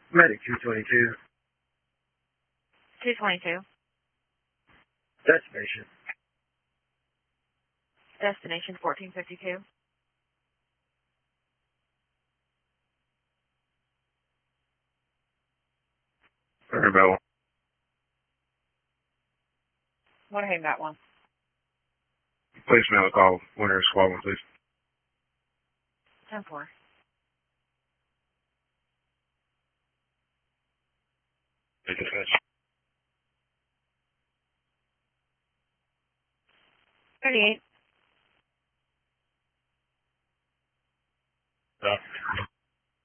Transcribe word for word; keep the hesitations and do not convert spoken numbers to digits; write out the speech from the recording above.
Medic two twenty-two. two twenty-two. Destination. Destination fourteen fifty-two. Sorry about one. What I got one? Please mail a call. Winter Squad one, please. ten four. Dispatch. thirty-eight.